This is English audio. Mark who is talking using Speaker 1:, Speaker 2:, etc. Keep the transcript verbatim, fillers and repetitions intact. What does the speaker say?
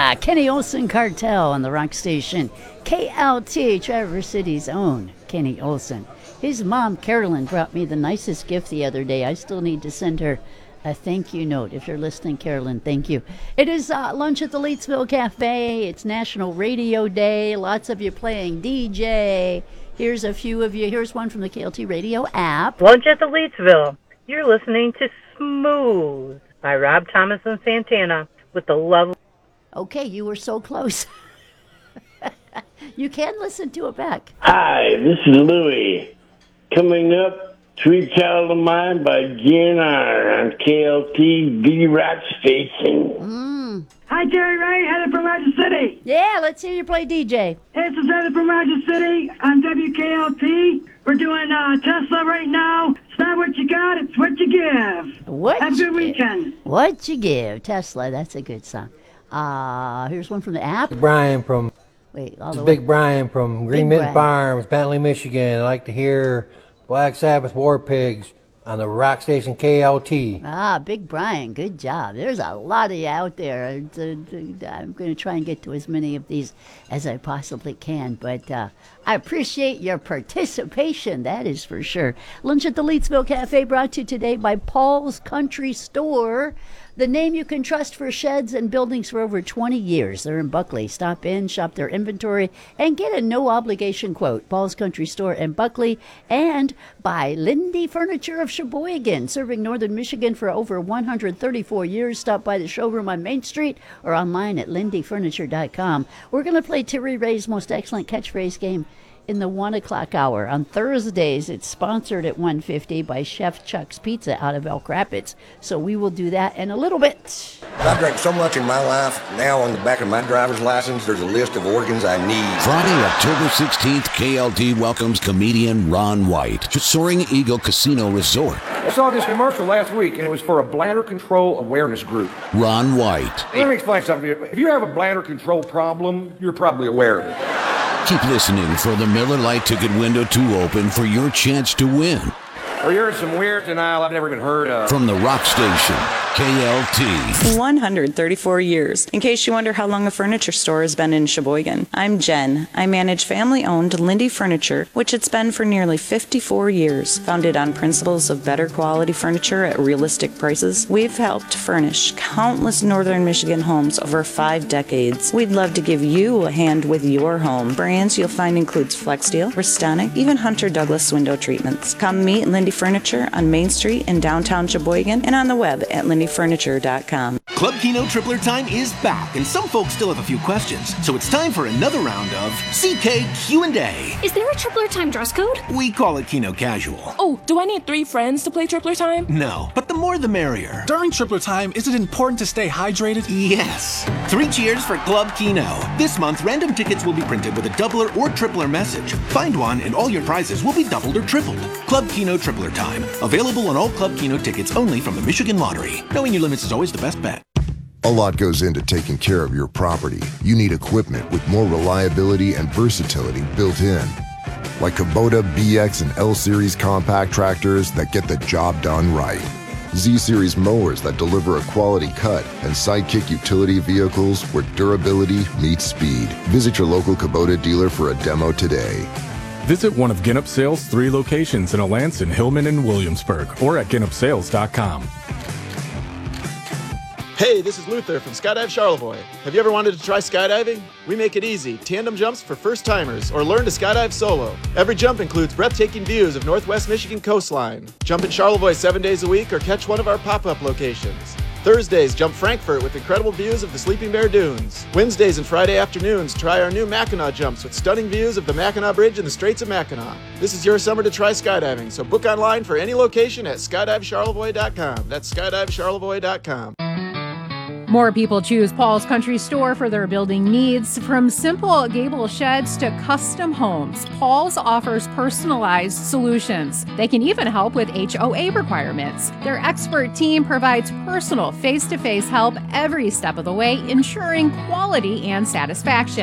Speaker 1: Kenny Olson Cartel on the rock station. K L T, Traverse City's own Kenny Olson. His mom, Carolyn, brought me the nicest gift the other day. I still need to send her a thank you note. If you're listening, Carolyn, thank you. It is uh, lunch at the Leetsville Cafe. It's National Radio Day. Lots of you playing D J. Here's a few of you. Here's one from the K L T Radio app.
Speaker 2: Lunch at the Leetsville. You're listening to Smooth by Rob Thomas and Santana with the lovely...
Speaker 1: Okay, you were so close. You can listen to it back.
Speaker 3: Hi, this is Louie. Coming up, Sweet Child of Mine by G N R on K L T V-Rock Station.
Speaker 1: Mm.
Speaker 4: Hi, Jerry Ray, headed from Roger City.
Speaker 1: Yeah, let's hear you play D J.
Speaker 4: This is headed from Roger City on W K L T. We're doing uh, Tesla right now. It's not what you got, it's what you give.
Speaker 1: What
Speaker 4: Have a
Speaker 1: you
Speaker 4: good weekend.
Speaker 1: What you give. Tesla, that's a good song. Uh, here's one from the app.
Speaker 5: Brian from...
Speaker 1: Wait, all
Speaker 5: This
Speaker 1: the
Speaker 5: is
Speaker 1: way.
Speaker 5: Big Brian from Green
Speaker 1: Big
Speaker 5: Mitten
Speaker 1: Brian.
Speaker 5: Farms, Bentley, Michigan. I like to hear Black Sabbath War Pigs on the rock station K L T.
Speaker 1: Ah, Big Brian, good job. There's a lot of you out there. I'm going to try and get to as many of these as I possibly can, but uh, I appreciate your participation, that is for sure. Lunch at the Leetsville Cafe brought to you today by Paul's Country Store. The name you can trust for sheds and buildings for over twenty years. They're in Buckley. Stop in, shop their inventory, and get a no-obligation quote. Paul's Country Store in Buckley, and by Lindy Furniture of Sheboygan, serving northern Michigan for over one hundred thirty-four years. Stop by the showroom on Main Street or online at lindy furniture dot com. We're going to play Terry Ray's Most Excellent Catchphrase game in the one o'clock hour. On Thursdays, it's sponsored at one fifty by Chef Chuck's Pizza out of Elk Rapids. So we will do that in a little bit.
Speaker 6: I've drank so much in my life, now on the back of my driver's license, there's a list of organs I need.
Speaker 7: Friday, October sixteenth, K L T welcomes comedian Ron White to Soaring Eagle Casino Resort.
Speaker 8: I saw this commercial last week, and it was for a bladder control awareness group.
Speaker 7: Ron White.
Speaker 8: Let me explain something to you. If you have a bladder control problem, you're probably aware of it.
Speaker 7: Keep listening for the Miller Lite ticket window to open for your chance to win.
Speaker 8: Or you're in some weird denial I've never even heard of.
Speaker 7: From the rock station, K L T.
Speaker 9: one hundred thirty-four years. In case you wonder how long a furniture store has been in Sheboygan, I'm Jen. I manage family-owned Lindy Furniture, which it's been for nearly fifty-four years. Founded on principles of better quality furniture at realistic prices, we've helped furnish countless northern Michigan homes over five decades. We'd love to give you a hand with your home. Brands you'll find includes Flexsteel, Restonic, even Hunter Douglas window treatments. Come meet Lindy Furniture on Main Street in downtown Sheboygan and on the web at lindy furniture dot com.
Speaker 10: Club Keno Tripler time is back, and some folks still have a few questions. So it's time for another round of C K Q and A.
Speaker 11: Is there a Tripler time dress code?
Speaker 10: We call it Keno Casual.
Speaker 11: Oh, do I need three friends to play Tripler time?
Speaker 10: No, but the more the merrier.
Speaker 12: During Tripler time, is it important to stay hydrated?
Speaker 10: Yes. Three cheers for Club Keno. This month, random tickets will be printed with a doubler or tripler message. Find one, and all your prizes will be doubled or tripled. Club Keno Tripler time. Available on all Club Keno tickets only from the Michigan Lottery. Knowing your limits is always the best bet.
Speaker 13: A lot goes into taking care of your property. You need equipment with more reliability and versatility built in. Like Kubota B X and L-Series compact tractors that get the job done right. Z-Series mowers that deliver a quality cut, and Sidekick utility vehicles where durability meets speed. Visit your local Kubota dealer for a demo today.
Speaker 14: Visit one of Ginup Sales' three locations in Alanson, Hillman, and Williamsburg, or at ginup sales dot com.
Speaker 15: Hey, this is Luther from Skydive Charlevoix. Have you ever wanted to try skydiving? We make it easy. Tandem jumps for first-timers, or learn to skydive solo. Every jump includes breathtaking views of Northwest Michigan coastline. Jump in Charlevoix seven days a week or catch one of our pop-up locations. Thursdays, jump Frankfurt with incredible views of the Sleeping Bear Dunes. Wednesdays and Friday afternoons, try our new Mackinac jumps with stunning views of the Mackinac Bridge and the Straits of Mackinac. This is your summer to try skydiving, so book online for any location at skydive charlevoix dot com. That's skydive charlevoix dot com.
Speaker 16: More people choose Paul's Country Store for their building needs. From simple gable sheds to custom homes, Paul's offers personalized solutions. They can even help with H O A requirements. Their expert team provides personal face-to-face help every step of the way, ensuring quality and satisfaction.